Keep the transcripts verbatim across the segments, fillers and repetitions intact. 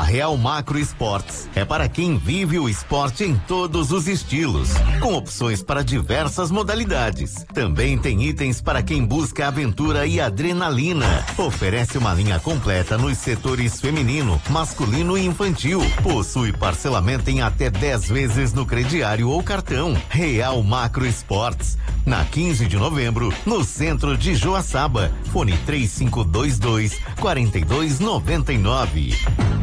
Real Macro Esportes é para quem vive o esporte em todos os estilos, com opções para diversas modalidades. Também tem itens para quem busca aventura e adrenalina. Oferece uma linha completa nos setores feminino, masculino e infantil. Possui parcelamento em até dez vezes no crediário ou cartão. Real Macro Esportes, na quinze de novembro, no centro de Joaçaba. Fone três cinco dois dois, quatro dois nove nove.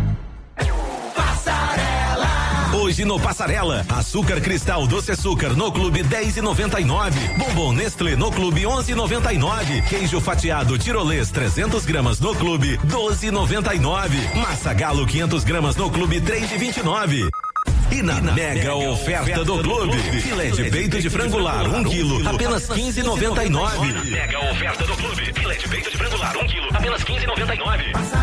Hoje no Passarela, açúcar cristal doce açúcar no clube dez e noventa e nove, bombom Nestlé no clube onze e noventa e nove, queijo fatiado tirolês trezentos gramas no clube doze e noventa e nove, massa galo quinhentos gramas no clube três e vinte e nove. E na, e na mega, mega oferta, oferta do, do clube, clube, filé de peito de frangular, um quilo, apenas quinze e noventa e nove. Mega oferta do clube, filé de peito de frangular, um quilo, apenas quinze e noventa e nove.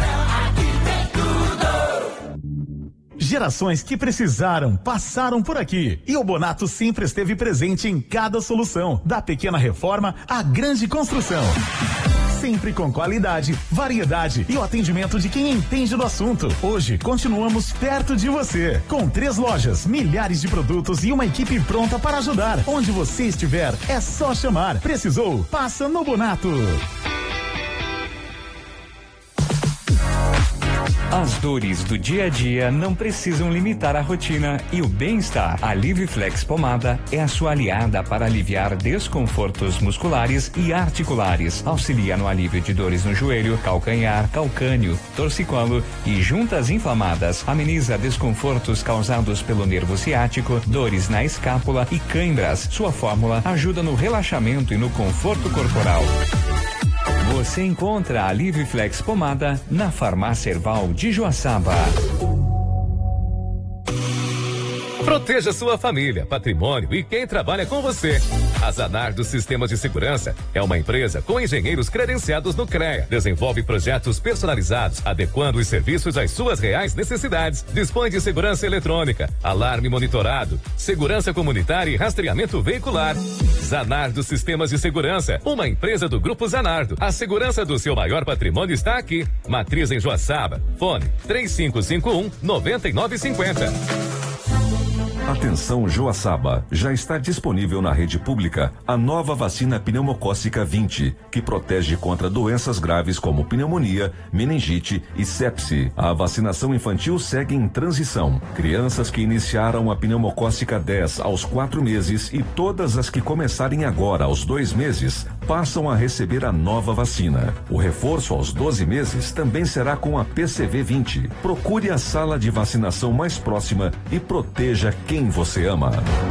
Gerações que precisaram, passaram por aqui. E o Bonato sempre esteve presente em cada solução, da pequena reforma à grande construção. Sempre com qualidade, variedade e o atendimento de quem entende do assunto. Hoje, continuamos perto de você. Com três lojas, milhares de produtos e uma equipe pronta para ajudar. Onde você estiver, é só chamar. Precisou? Passa no Bonato. As dores do dia a dia não precisam limitar a rotina e o bem-estar. A Liviflex Pomada é a sua aliada para aliviar desconfortos musculares e articulares. Auxilia no alívio de dores no joelho, calcanhar, calcânio, torcicolo e juntas inflamadas. Ameniza desconfortos causados pelo nervo ciático, dores na escápula e câimbras. Sua fórmula ajuda no relaxamento e no conforto corporal. Você encontra a Liviflex Pomada na Farmácia Erval de Joaçaba. Proteja sua família, patrimônio e quem trabalha com você. A Zanardo Sistemas de Segurança é uma empresa com engenheiros credenciados no CREA. Desenvolve projetos personalizados, adequando os serviços às suas reais necessidades. Dispõe de segurança eletrônica, alarme monitorado, segurança comunitária e rastreamento veicular. Zanardo Sistemas de Segurança, uma empresa do Grupo Zanardo. A segurança do seu maior patrimônio está aqui. Matriz em Joaçaba. Fone três cinco cinco um, nove nove cinco zero. Atenção Joaçaba, já está disponível na rede pública a nova vacina pneumocócica vinte, que protege contra doenças graves como pneumonia, meningite e sepse. A vacinação infantil segue em transição. Crianças que iniciaram a pneumocócica dez aos quatro meses e todas as que começarem agora aos dois meses passam a receber a nova vacina. O reforço aos doze meses também será com a P C V vinte. Procure a sala de vacinação mais próxima e proteja quem você ama.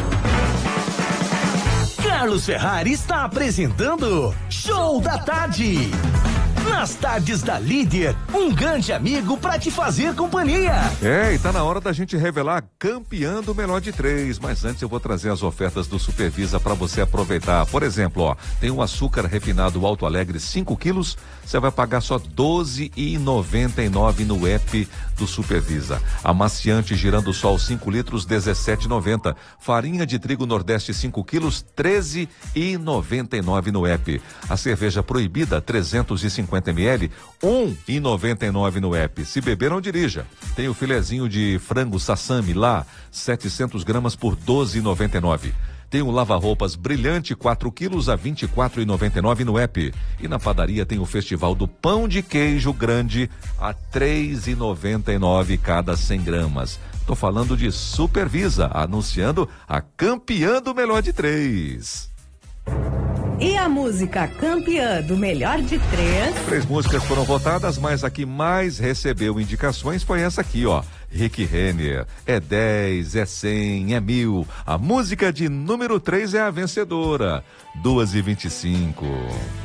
Carlos Ferrari está apresentando Show da Tarde. Nas tardes da Líder, um grande amigo pra te fazer companhia. É, e tá na hora da gente revelar campeã do melhor de três, mas antes eu vou trazer as ofertas do Supervisa pra você aproveitar. Por exemplo, ó, tem um açúcar refinado Alto Alegre cinco quilos, você vai pagar só doze e noventa e nove no app do Supervisa. Amaciante Girando Sol cinco litros, dezessete e noventa. Farinha de trigo Nordeste cinco quilos, treze e noventa e nove no app. A cerveja proibida trezentos e cinquenta mililitros, um e noventa e nove no app. Se beber, não dirija. Tem o filezinho de frango Sassami lá, setecentos gramas por doze e noventa e nove. Tem o lava-roupas Brilhante quatro quilos a vinte e quatro e noventa e nove no app. E na padaria tem o Festival do Pão de Queijo Grande a três e noventa e nove cada cem gramas. Tô falando de Supervisa, anunciando a campeã do melhor de três. E a música campeã do melhor de três? Três músicas foram votadas, mas a que mais recebeu indicações foi essa aqui, ó. Rick Renner. É dez, é cem, é mil. A música de número três é a vencedora. duas e vinte e cinco.